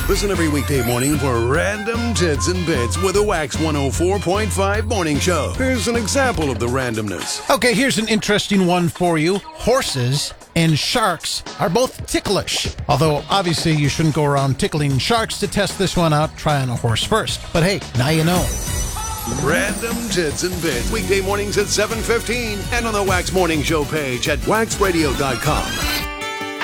Listen every weekday morning for Random Tits and Bits with a Wax 104.5 morning show. Here's an example of the randomness. Okay, here's an interesting one for you. Horses and sharks are both ticklish. Although, obviously, you shouldn't go around tickling sharks. To test this one out, try on a horse first. But hey, now you know. Random Tits and Bits, weekday mornings at 7:15 and on the Wax Morning Show page at waxradio.com.